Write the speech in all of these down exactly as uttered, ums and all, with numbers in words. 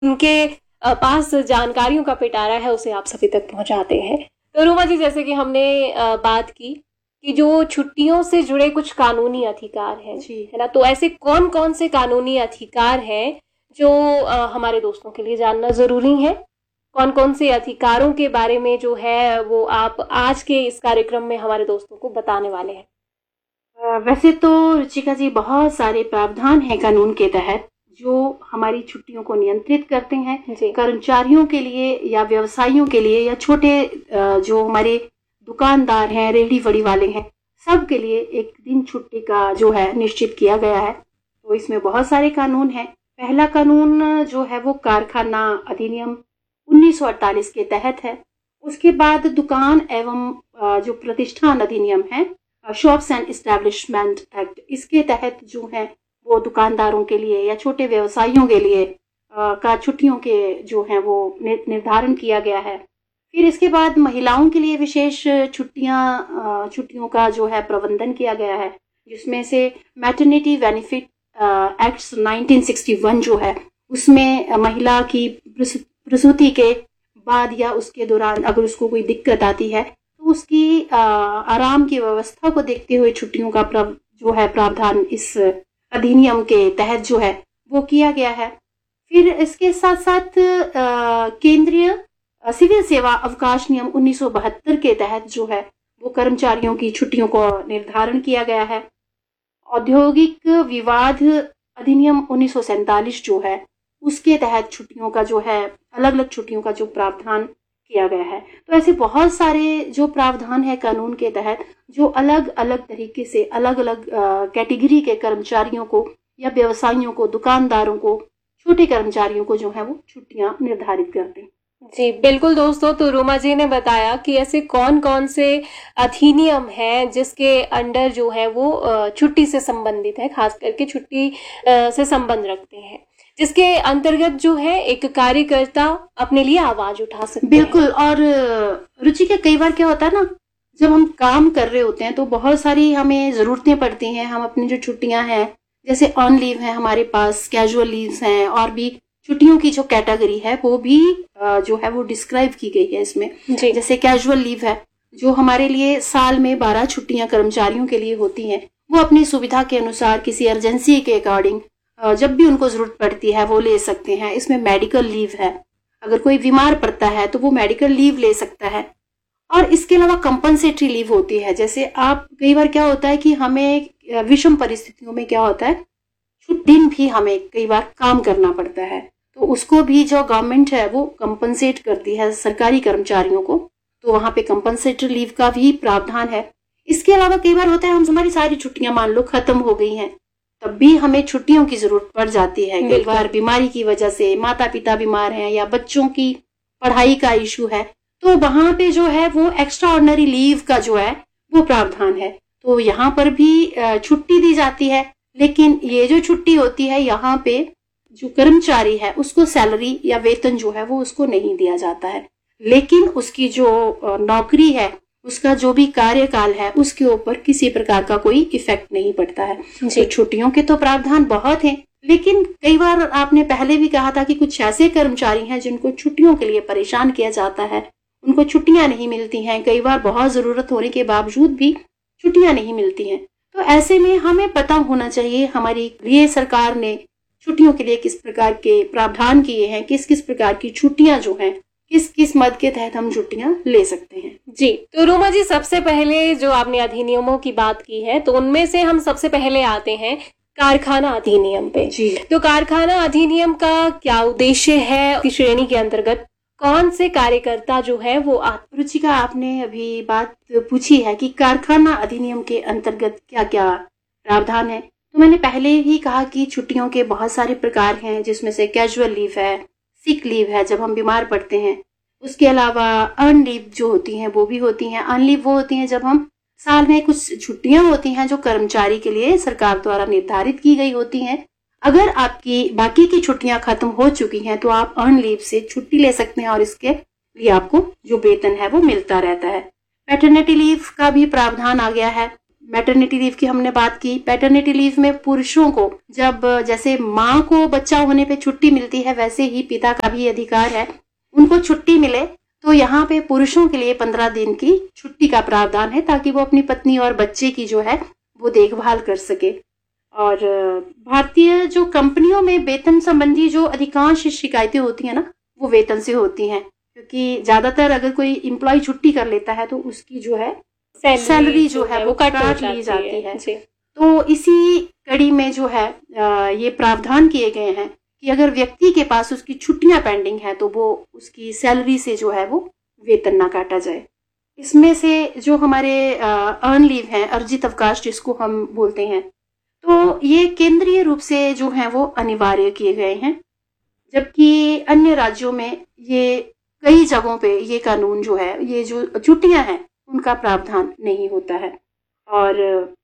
उनके अ, पास जानकारियों का पिटारा है उसे आप सभी तक पहुंचाते हैं। तो रूमा जी, जैसे कि हमने अ, बात की कि जो छुट्टियों से जुड़े कुछ कानूनी अधिकार हैं, है ना, तो ऐसे कौन कौन से कानूनी अधिकार हैं जो अ, हमारे दोस्तों के लिए जानना जरूरी है? कौन कौन से अधिकारों के बारे में जो है वो आप आज के इस कार्यक्रम में हमारे दोस्तों को बताने वाले हैं? अ, वैसे तो रुचिका जी, बहुत सारे प्रावधान हैं कानून के तहत जो हमारी छुट्टियों को नियंत्रित करते हैं। कर्मचारियों के लिए या व्यवसायियों के लिए या छोटे अ, जो हमारे दुकानदार हैं, रेहड़ी फड़ी वाले हैं, सब के लिए एक दिन छुट्टी का जो है निश्चित किया गया है। तो इसमें बहुत सारे कानून हैं। पहला कानून जो है वो कारखाना अधिनियम उन्नीस सौ अड़तालीस के तहत है। उसके बाद दुकान एवं अ, जो प्रतिष्ठान अधिनियम है, शॉप्स एंड इस्टेब्लिशमेंट एक्ट, इसके तहत जो है वो दुकानदारों के लिए या छोटे व्यवसायियों के लिए आ, का छुट्टियों के जो है वो निर्धारण किया गया है। फिर इसके बाद महिलाओं के लिए विशेष छुट्टियां छुट्टियों का जो है प्रबंधन किया गया है, जिसमें से maternity benefit act nineteen sixty one जो है उसमें महिला की प्रसूति के बाद या उसके दौरान अगर उसको कोई दिक्कत आती है तो उसकी आ, आराम की व्यवस्था को देखते हुए छुट्टियों का प्रव, जो है प्रावधान इस अधिनियम के तहत जो है वो किया गया है। फिर इसके साथ साथ केंद्रीय सिविल सेवा अवकाश नियम उन्नीस सौ बहत्तर के तहत जो है वो कर्मचारियों की छुट्टियों को निर्धारण किया गया है। औद्योगिक विवाद अधिनियम उन्नीस सौ सैंतालीस जो है उसके तहत छुट्टियों का जो है अलग अलग छुट्टियों का जो प्रावधान किया गया है। तो ऐसे बहुत सारे जो प्रावधान है कानून के तहत जो अलग अलग तरीके से अलग अलग कैटेगरी के कर्मचारियों को या व्यवसायियों को, दुकानदारों को, छोटे कर्मचारियों को जो है वो छुट्टियां निर्धारित करते हैं। जी बिल्कुल दोस्तों, तो रूमा जी ने बताया कि ऐसे कौन कौन से अधिनियम हैं जिसके अंडर जो है वो छुट्टी से संबंधित है, खास करके छुट्टी से संबंध रखते हैं, जिसके अंतर्गत जो है एक कार्यकर्ता अपने लिए आवाज उठा सकते हैं। बिल्कुल। और रुचि के कई बार क्या होता है ना, जब हम काम कर रहे होते हैं तो बहुत सारी हमें जरूरतें पड़ती हैं। हम अपनी जो छुट्टियां हैं, जैसे ऑन लीव है हमारे पास, कैजुअल लीव्स हैं, और भी छुट्टियों की जो कैटेगरी है वो भी जो है वो डिस्क्राइब की गई है इसमें। जैसे कैजुअल लीव है जो हमारे लिए साल में बारह छुट्टियां कर्मचारियों के लिए होती हैं। वो अपनी सुविधा के अनुसार किसी अर्जेंसी के अकॉर्डिंग जब भी उनको जरूरत पड़ती है वो ले सकते हैं। इसमें मेडिकल लीव है, अगर कोई बीमार पड़ता है तो वो मेडिकल लीव ले सकता है। और इसके अलावा कंपनसेटरी लीव होती है। जैसे आप कई बार क्या होता है कि हमें विषम परिस्थितियों में क्या होता है, छुट्टी दिन भी हमें कई बार काम करना पड़ता है, तो उसको भी जो गवर्नमेंट है वो कंपनसेट करती है सरकारी कर्मचारियों को। तो वहां पे कंपनसेटरी लीव का भी प्रावधान है। इसके अलावा कई बार होता है हम हमारी सारी छुट्टियां मान लो खत्म हो गई हैं, तब भी हमें छुट्टियों की जरूरत पड़ जाती है। कई बार बीमारी की वजह से माता पिता बीमार हैं या बच्चों की पढ़ाई का इशू है, तो वहां पे जो है वो एक्स्ट्रा ऑर्डिनरी लीव का जो है वो प्रावधान है। तो यहाँ पर भी छुट्टी दी जाती है, लेकिन ये जो छुट्टी होती है यहाँ पे जो कर्मचारी है उसको सैलरी या वेतन जो है वो उसको नहीं दिया जाता है, लेकिन उसकी जो नौकरी है, उसका जो भी कार्यकाल है, उसके ऊपर किसी प्रकार का कोई इफेक्ट नहीं पड़ता है। तो छुट्टियों के तो प्रावधान बहुत हैं, लेकिन कई बार आपने पहले भी कहा था कि कुछ ऐसे कर्मचारी हैं जिनको छुट्टियों के लिए परेशान किया जाता है, उनको छुट्टियां नहीं मिलती हैं। कई बार बहुत जरूरत होने के बावजूद भी छुट्टियां नहीं मिलती हैं। तो ऐसे में हमें पता होना चाहिए हमारी लिए सरकार ने छुट्टियों के लिए किस प्रकार के प्रावधान किए हैं, किस किस प्रकार की छुट्टियां जो हैं, किस किस मद के तहत हम छुट्टियां ले सकते हैं। जी, तो रोमा जी, सबसे पहले जो आपने अधिनियमों की बात की है, तो उनमें से हम सबसे पहले आते हैं कारखाना अधिनियम पे। जी। तो कारखाना अधिनियम का क्या उद्देश्य है, इस श्रेणी के अंतर्गत कौन से कार्यकर्ता जो है वो आ... रुचिका, आपने अभी बात पूछी है कि कारखाना अधिनियम के अंतर्गत क्या क्या प्रावधान है। तो मैंने पहले ही कहा कि छुट्टियों के बहुत सारे प्रकार हैं, जिसमें से कैजुअल लीव है, सिक लीव है जब हम बीमार पड़ते हैं, उसके अलावा अर्न लीव जो होती हैं वो भी होती हैं। अर्न लीव वो होती हैं जब हम साल में कुछ छुट्टियां होती हैं जो कर्मचारी के लिए सरकार द्वारा निर्धारित की गई होती हैं। अगर आपकी बाकी की छुट्टियां खत्म हो चुकी हैं तो आप अर्न लीव से छुट्टी ले सकते हैं और इसके लिए आपको जो वेतन है वो मिलता रहता है। पैटर्निटी लीव का भी प्रावधान आ गया है। मैटरनिटी लीव की हमने बात की। पैटर्निटी लीव में पुरुषों को जब जैसे माँ को बच्चा होने पे छुट्टी मिलती है, वैसे ही पिता का भी अधिकार है उनको छुट्टी मिले। तो यहाँ पे पुरुषों के लिए पंद्रह दिन की छुट्टी का प्रावधान है ताकि वो अपनी पत्नी और बच्चे की जो है वो देखभाल कर सके। और भारतीय जो कंपनियों में वेतन संबंधी जो अधिकांश शिकायतें होती हैं ना, वो वेतन से होती हैं, क्योंकि ज्यादातर अगर कोई एम्प्लॉय छुट्टी कर लेता है तो उसकी जो है सैलरी जो है वो काट ली जाती है। तो इसी कड़ी में जो है ये प्रावधान किए गए हैं कि अगर व्यक्ति के पास उसकी छुट्टियां पेंडिंग है तो वो उसकी सैलरी से जो है वो वेतन ना काटा जाए। इसमें से जो हमारे अर्न लीव है, अर्जित अवकाश जिसको हम बोलते हैं, तो ये केंद्रीय रूप से जो है वो अनिवार्य किए गए हैं, जबकि अन्य राज्यों में ये कई जगहों पे ये कानून जो है, ये जो छुट्टियां हैं उनका प्रावधान नहीं होता है। और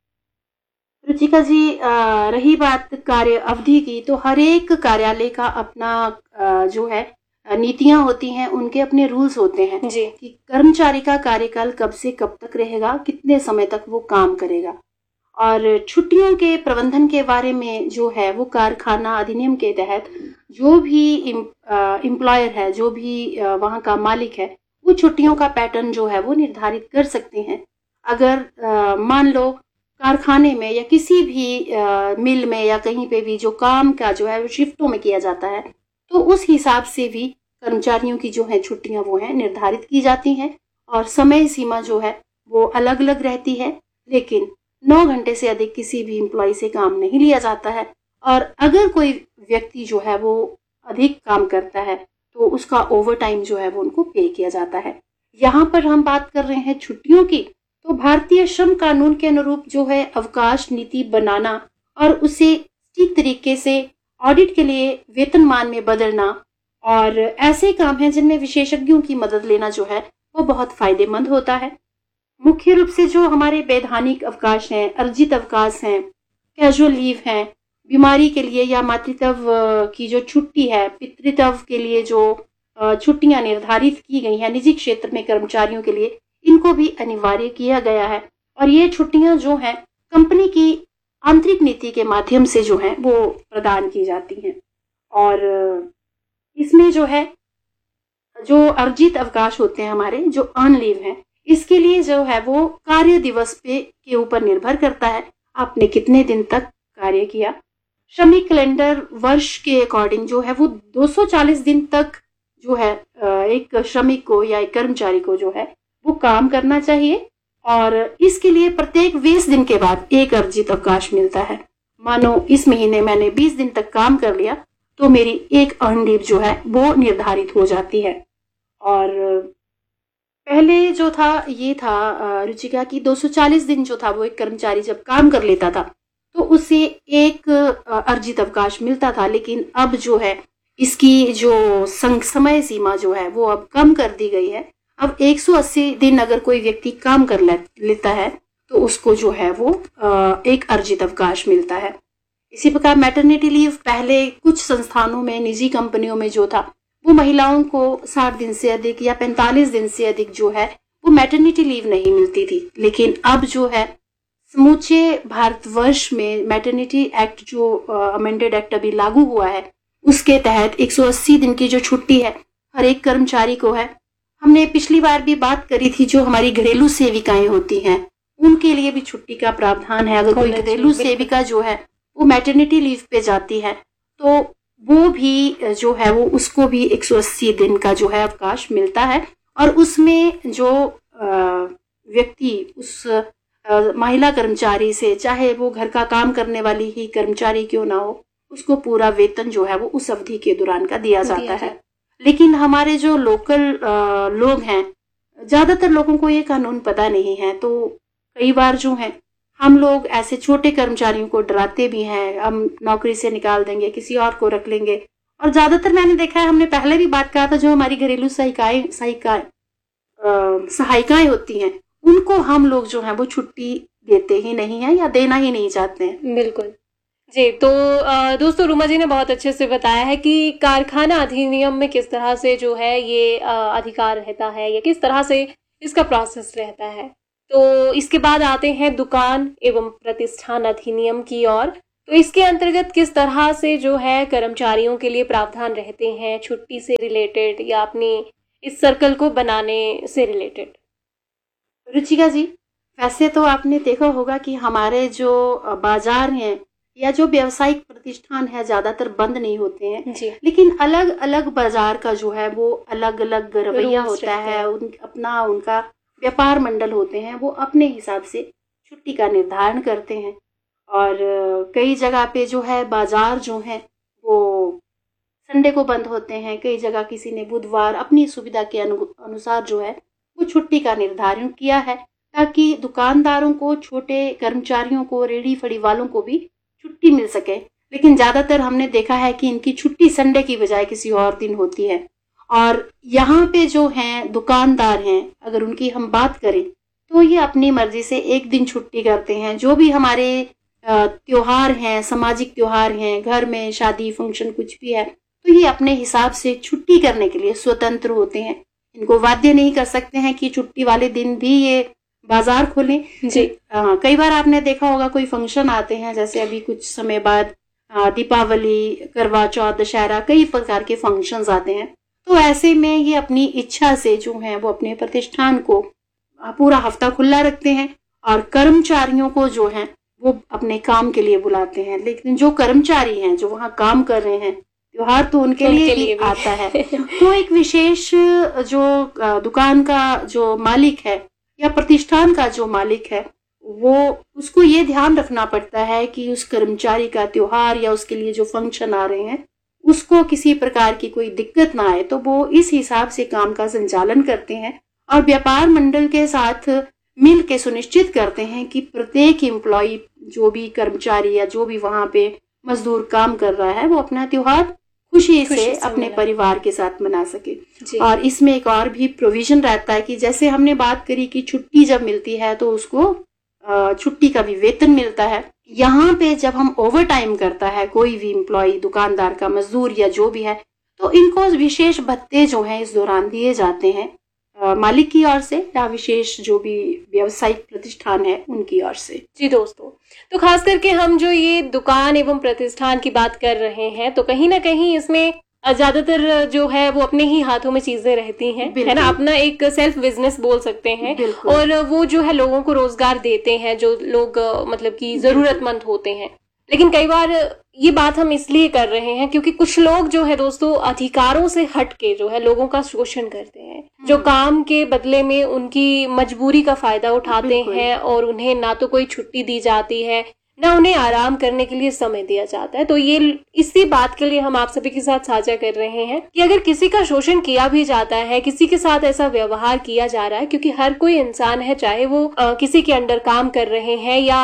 रुचिका जी, रही बात कार्य अवधि की, तो हर एक कार्यालय का अपना जो है नीतियां होती हैं, उनके अपने रूल्स होते हैं जी, कि कर्मचारी का कार्यकाल कब से कब तक रहेगा, कितने समय तक वो काम करेगा। और छुट्टियों के प्रबंधन के बारे में जो है वो कारखाना अधिनियम के तहत जो भी एम्प्लॉयर है, जो भी वहाँ का मालिक है, वो छुट्टियों का पैटर्न जो है वो निर्धारित कर सकते हैं। अगर मान लो कारखाने में या किसी भी आ, मिल में या कहीं पे भी जो काम का जो है वो शिफ्टों में किया जाता है, तो उस हिसाब से भी कर्मचारियों की जो है छुट्टियां वो है निर्धारित की जाती हैं और समय सीमा जो है वो अलग अलग रहती है। लेकिन नौ घंटे से अधिक किसी भी एम्प्लॉय से काम नहीं लिया जाता है। और अगर कोई व्यक्ति जो है वो अधिक काम करता है तो उसका ओवर टाइम जो है वो उनको पे किया जाता है। यहाँ पर हम बात कर रहे हैं छुट्टियों की, तो भारतीय श्रम कानून के अनुरूप जो है अवकाश नीति बनाना और उसे ठीक तरीके से ऑडिट के लिए वेतनमान में बदलना और ऐसे काम हैं जिनमें विशेषज्ञों की मदद लेना जो है वो बहुत फायदेमंद होता है। मुख्य रूप से जो हमारे वैधानिक अवकाश हैं, अर्जित अवकाश हैं, कैजुअल लीव हैं, बीमारी के लिए या मातृत्व की जो छुट्टी है, पितृत्व के लिए जो छुट्टियां निर्धारित की गई हैं निजी क्षेत्र में कर्मचारियों के लिए, इनको भी अनिवार्य किया गया है। और ये छुट्टियां जो हैं कंपनी की आंतरिक नीति के माध्यम से जो है वो प्रदान की जाती हैं। और इसमें जो है जो अर्जित अवकाश होते हैं हमारे, जो अर्न लीव है, इसके लिए जो है वो कार्य दिवस पे के ऊपर निर्भर करता है, आपने कितने दिन तक कार्य किया। श्रमिक कैलेंडर वर्ष के अकॉर्डिंग जो है वो दो सौ चालीस दिन तक जो है एक श्रमिक को या एक कर्मचारी को जो है वो काम करना चाहिए। और इसके लिए प्रत्येक बीस दिन के बाद एक अर्जित अवकाश मिलता है। मानो इस महीने मैंने बीस दिन तक काम कर लिया तो मेरी एक अर्न लीव जो है वो निर्धारित हो जाती है। और पहले जो था ये था रुचिका की दो सौ चालीस दिन जो था वो एक कर्मचारी जब काम कर लेता था तो उसे एक अर्जित अवकाश मिलता था, लेकिन अब जो है इसकी जो समय सीमा जो है वो अब कम कर दी गई है। अब एक सौ अस्सी दिन अगर कोई व्यक्ति काम कर ले, लेता है तो उसको जो है वो एक अर्जित अवकाश मिलता है। इसी प्रकार मैटरनिटी लीव पहले कुछ संस्थानों में, निजी कंपनियों में जो था वो महिलाओं को साठ दिन से अधिक या पैंतालीस दिन से अधिक जो है वो मैटरनिटी लीव नहीं मिलती थी। लेकिन अब जो है समूचे भारतवर्ष में मैटरनिटी एक्ट जो अमेंडेड एक्ट अभी लागू हुआ है उसके तहत एक सौ अस्सी दिन की जो छुट्टी है हर एक कर्मचारी को है। हमने पिछली बार भी बात करी थी, जो हमारी घरेलू सेविकाएं होती हैं उनके लिए भी छुट्टी का प्रावधान है। अगर कोई घरेलू सेविका जो है वो मैटरनिटी लीव पे जाती है तो वो भी जो है वो उसको भी एक सौ अस्सी दिन का जो है अवकाश मिलता है। और उसमें जो व्यक्ति उस महिला कर्मचारी से, चाहे वो घर का काम करने वाली ही कर्मचारी क्यों ना हो, उसको पूरा वेतन जो है वो उस अवधि के दौरान का दिया जाता है। लेकिन हमारे जो लोकल लोग हैं, ज्यादातर लोगों को ये कानून पता नहीं है, तो कई बार जो है हम लोग ऐसे छोटे कर्मचारियों को डराते भी हैं, हम नौकरी से निकाल देंगे, किसी और को रख लेंगे। और ज्यादातर मैंने देखा है, हमने पहले भी बात कहा था, जो हमारी घरेलू सहायिकाएं सहायिकाएं सहायिकाएं होती हैं उनको हम लोग जो है वो छुट्टी देते ही नहीं है या देना ही नहीं चाहते हैं। बिल्कुल जी। तो दोस्तों, रुमा जी ने बहुत अच्छे से बताया है कि कारखाना अधिनियम में किस तरह से जो है ये अधिकार रहता है या किस तरह से इसका प्रोसेस रहता है। तो इसके बाद आते हैं दुकान एवं प्रतिष्ठान अधिनियम की ओर। तो इसके अंतर्गत किस तरह से जो है कर्मचारियों के लिए प्रावधान रहते हैं छुट्टी से रिलेटेड या अपनी इस सर्कल को बनाने से रिलेटेड? रुचिका जी, वैसे तो आपने देखा होगा कि हमारे जो बाजार हैं या जो व्यावसायिक प्रतिष्ठान है ज्यादातर बंद नहीं होते हैं जी। लेकिन अलग अलग बाजार का जो है वो अलग अलग रवैया होता है, उन अपना उनका व्यापार मंडल होते हैं, वो अपने हिसाब से छुट्टी का निर्धारण करते हैं। और कई जगह पे जो है बाजार जो है वो संडे को बंद होते हैं, कई जगह किसी ने बुधवार अपनी सुविधा के अनुसार जो है वो छुट्टी का निर्धारण किया है, ताकि दुकानदारों को, छोटे कर्मचारियों को, रेडी फड़ी वालों को भी छुट्टी मिल सके। लेकिन ज्यादातर हमने देखा है कि इनकी छुट्टी संडे की बजाय किसी और दिन होती है। और यहाँ पे जो हैं दुकानदार हैं, अगर उनकी हम बात करें तो ये अपनी मर्जी से एक दिन छुट्टी करते हैं। जो भी हमारे त्योहार हैं, सामाजिक त्योहार हैं, घर में शादी फंक्शन कुछ भी है, तो ये अपने हिसाब से छुट्टी करने के लिए स्वतंत्र होते हैं। इनको बाध्य नहीं कर सकते हैं कि छुट्टी वाले दिन भी ये बाजार खोलें जी। आ, कई बार आपने देखा होगा कोई फंक्शन आते हैं, जैसे अभी कुछ समय बाद दीपावली, करवा चौथ, दशहरा, कई प्रकार के फंक्शंस आते हैं। तो ऐसे में ये अपनी इच्छा से जो है वो अपने प्रतिष्ठान को पूरा हफ्ता खुला रखते हैं और कर्मचारियों को जो है वो अपने काम के लिए बुलाते हैं। लेकिन जो कर्मचारी हैं जो वहाँ काम कर रहे हैं, त्योहार तो उनके, उनके लिए, लिए भी आता है। तो एक विशेष जो दुकान का जो मालिक है या प्रतिष्ठान का जो मालिक है, वो उसको ये ध्यान रखना पड़ता है कि उस कर्मचारी का त्योहार या उसके लिए जो फंक्शन आ रहे हैं उसको किसी प्रकार की कोई दिक्कत ना आए। तो वो इस हिसाब से काम का संचालन करते हैं और व्यापार मंडल के साथ मिल के सुनिश्चित करते हैं कि प्रत्येक एम्प्लॉय, जो भी कर्मचारी या जो भी वहां पे मजदूर काम कर रहा है, वो अपना त्योहार खुशी, खुशी से, से अपने परिवार के साथ मना सके। और इसमें एक और भी प्रोविजन रहता है कि जैसे हमने बात करी कि छुट्टी जब मिलती है तो उसको छुट्टी का भी वेतन मिलता है। यहाँ पे जब हम ओवर टाइम करता है कोई भी एम्प्लॉय, दुकानदार का, मजदूर या जो भी है, तो इनको विशेष भत्ते जो हैं इस दौरान दिए जाते हैं मालिक की ओर से या विशेष जो भी व्यावसायिक प्रतिष्ठान है उनकी ओर से। जी दोस्तों, तो खास करके हम जो ये दुकान एवं प्रतिष्ठान की बात कर रहे हैं, तो कहीं ना कहीं इसमें ज्यादातर जो है वो अपने ही हाथों में चीजें रहती हैं, है ना। अपना एक सेल्फ बिजनेस बोल सकते हैं और वो जो है लोगों को रोजगार देते हैं, जो लोग मतलब कि जरूरतमंद होते हैं। लेकिन कई बार ये बात हम इसलिए कर रहे हैं क्योंकि कुछ लोग जो है दोस्तों अधिकारों से हट के जो है लोगों का शोषण करते हैं, जो काम के बदले में उनकी मजबूरी का फायदा उठाते हैं और उन्हें ना तो कोई छुट्टी दी जाती है, ना उन्हें आराम करने के लिए समय दिया जाता है। तो ये इसी बात के लिए हम आप सभी के साथ साझा कर रहे हैं कि अगर किसी का शोषण किया भी जाता है, किसी के साथ ऐसा व्यवहार किया जा रहा है, क्योंकि हर कोई इंसान है, चाहे वो आ, किसी के अंडर काम कर रहे हैं या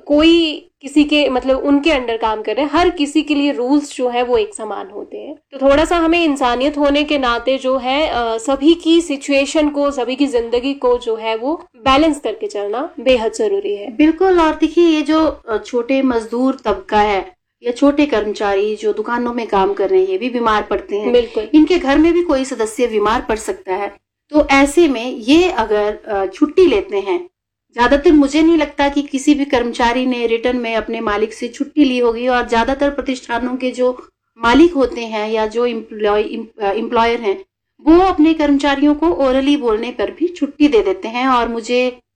कोई किसी के मतलब उनके अंडर काम कर रहे हैं, हर किसी के लिए रूल्स जो है वो एक समान होते हैं। तो थोड़ा सा हमें इंसानियत होने के नाते जो है आ, सभी की सिचुएशन को, सभी की जिंदगी को जो है वो बैलेंस करके चलना बेहद जरूरी है। बिल्कुल। और देखिए, ये जो छोटे मजदूर तबका है या छोटे कर्मचारी जो दुकानों में काम कर रहे हैं, ये भी बीमार पड़ते हैं। बिल्कुल। इनके घर में भी कोई सदस्य बीमार पड़ सकता है। तो ऐसे में ये अगर छुट्टी लेते हैं, ज्यादातर मुझे नहीं लगता कि किसी भी कर्मचारी ने रिटर्न में अपने मालिक से छुट्टी ली होगी। और ज्यादातर प्रतिष्ठानों के जो मालिक होते हैं या जो एम्प्लॉय एम्प्लॉयर हैं, वो अपने कर्मचारियों को ओरली बोलने पर भी छुट्टी दे देते हैं। और मुझे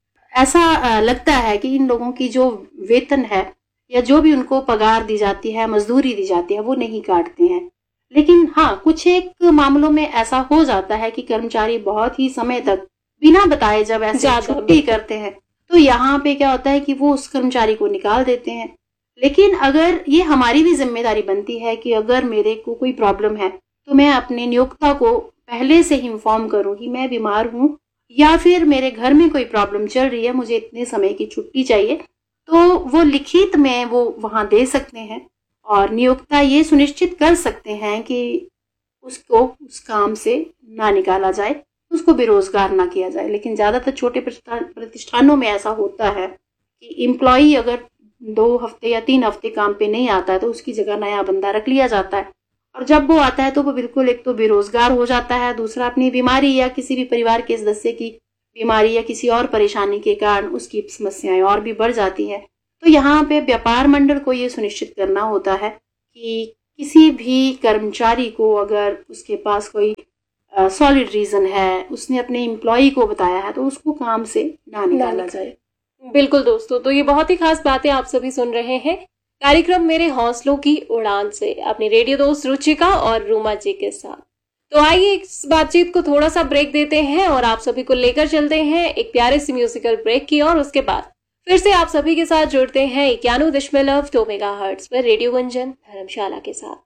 ऐसा लगता है कि इन लोगों की जो वेतन है या जो भी उनको पगार दी जाती है, मजदूरी दी जाती है, वो नहीं काटते हैं। लेकिन हाँ, कुछ एक मामलों में ऐसा हो जाता है कि कर्मचारी बहुत ही समय तक बिना बताए जब ऐसे छुट्टी करते हैं, तो यहाँ पे क्या होता है कि वो उस कर्मचारी को निकाल देते हैं। लेकिन अगर ये हमारी भी जिम्मेदारी बनती है कि अगर मेरे को कोई प्रॉब्लम है तो मैं अपने नियोक्ता को पहले से ही इन्फॉर्म करूँ कि मैं बीमार हूँ या फिर मेरे घर में कोई प्रॉब्लम चल रही है, मुझे इतने समय की छुट्टी चाहिए, तो वो लिखित में वो वहाँ दे सकते हैं। और नियोक्ता ये सुनिश्चित कर सकते हैं कि उसको उस काम से ना निकाला जाए, उसको बेरोजगार ना किया जाए। लेकिन ज्यादातर छोटे प्रतिष्ठानों में ऐसा होता है कि एम्प्लॉई अगर दो हफ्ते या तीन हफ्ते काम पे नहीं आता है तो उसकी जगह नया बंदा रख लिया जाता है। और जब वो आता है तो वो बिल्कुल एक तो बेरोजगार हो जाता है, दूसरा अपनी बीमारी या किसी भी परिवार के सदस्य की बीमारी या किसी और परेशानी के कारण उसकी समस्याएं और भी बढ़ जाती हैं। तो यहाँ पे व्यापार मंडल को ये सुनिश्चित करना होता है कि किसी भी कर्मचारी को अगर उसके पास कोई सॉलिड रीजन है, उसने अपने एम्प्लॉय को बताया है, तो उसको काम से ना निकाला जाए। बिल्कुल दोस्तों, तो ये बहुत ही खास बातें आप सभी सुन रहे हैं कार्यक्रम मेरे हौसलों की उड़ान से अपनी रेडियो दोस्त रुचिका और रूमा जी के साथ। तो आइए इस बातचीत को थोड़ा सा ब्रेक देते हैं और आप सभी को लेकर चलते हैं एक प्यारे सी म्यूजिकल ब्रेक की और उसके बाद फिर से आप सभी के साथ जुड़ते हैं इक्यानवे दशमलव दो मेगा हर्ट्ज पर रेडियो गुंजन धर्मशाला के साथ।